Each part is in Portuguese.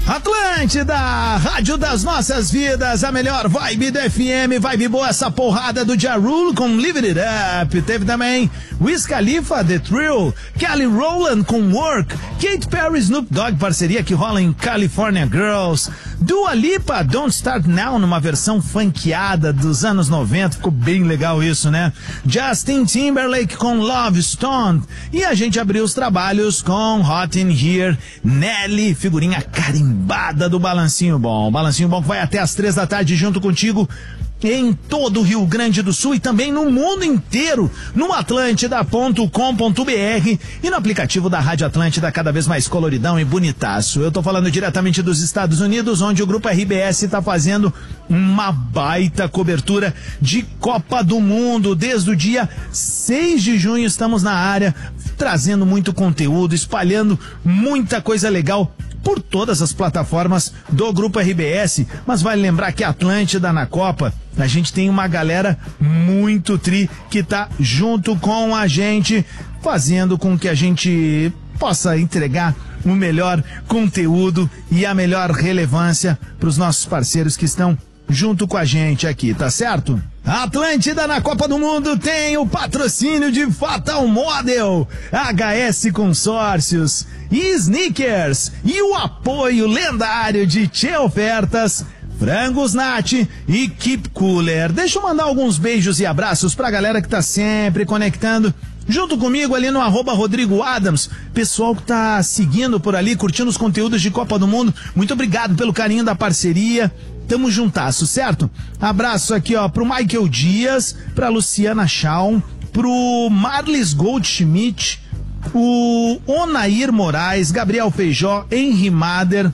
Atlântida, rádio das nossas vidas, a melhor vibe do FM, vibe boa essa porrada do Ja Rule com Live It Up. Teve também Wiz Khalifa, The Thrill, Kelly Rowland com Work, Katy Perry, Snoop Dogg, parceria que rola em California Girls, Dua Lipa, Don't Start Now, numa versão funkeada dos anos 90, ficou bem legal isso, né? Justin Timberlake com Love Stone, e a gente abriu os trabalhos com Hot in Here, Nelly, figurinha carimbada do Balancinho Bom. Balancinho Bom que vai até às 3 da tarde junto contigo em todo o Rio Grande do Sul e também no mundo inteiro, no atlântida.com.br e no aplicativo da Rádio Atlântida, cada vez mais coloridão e bonitaço. Eu tô falando diretamente dos Estados Unidos, onde o Grupo RBS tá fazendo uma baita cobertura de Copa do Mundo. Desde o dia 6 de junho estamos na área, trazendo muito conteúdo, espalhando muita coisa legal por todas as plataformas do Grupo RBS, mas vale lembrar que a Atlântida na Copa, a gente tem uma galera muito tri que tá junto com a gente, fazendo com que a gente possa entregar o melhor conteúdo e a melhor relevância para os nossos parceiros que estão junto com a gente aqui, tá certo? A Atlântida na Copa do Mundo tem o patrocínio de Fatal Model, HS Consórcios e Sneakers e o apoio lendário de Tchê Ofertas, Frangos Nat e Keep Cooler. Deixa eu mandar alguns beijos e abraços pra galera que tá sempre conectando junto comigo ali no @Rodrigo Adams, pessoal que tá seguindo por ali, curtindo os conteúdos de Copa do Mundo, muito obrigado pelo carinho da parceria, tamo juntasso, certo? Abraço aqui, ó, pro Michael Dias, pra Luciana Schaum, pro Marlis Goldschmidt, o Onair Moraes, Gabriel Feijó, Henry Mader,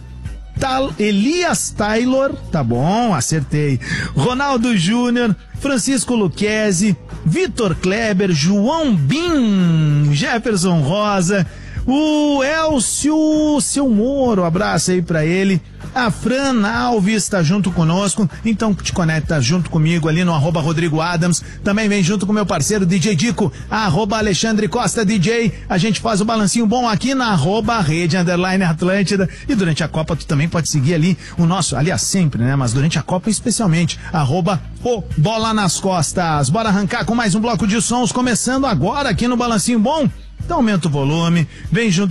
Elias Taylor, tá bom, acertei, Ronaldo Júnior, Francisco Luquezzi, Vitor Kleber, João Bim, Jefferson Rosa, o Elcio Seu Moro, abraço aí pra ele, a Fran Alves tá junto conosco, então te conecta junto comigo ali no @Rodrigo Adams, também vem junto com meu parceiro DJ Dico, @Alexandre Costa DJ, a gente faz o balancinho bom aqui na @Rede_Atlântida, e durante a Copa tu também pode seguir ali o nosso, aliás sempre, né, mas durante a Copa especialmente, @o Bola nas Costas. Bora arrancar com mais um bloco de sons, começando agora aqui no Balancinho Bom. Então aumenta o volume, vem junto